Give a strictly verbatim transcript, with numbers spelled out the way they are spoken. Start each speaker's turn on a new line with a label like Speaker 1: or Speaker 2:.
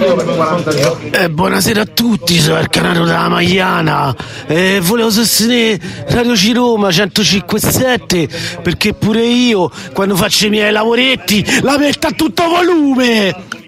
Speaker 1: Eh, buonasera a tutti, sono il Canario della Magliana. Eh, volevo sostenere Radio C Roma centocinque e sette perché pure io, quando faccio i miei lavoretti, la metto a tutto volume.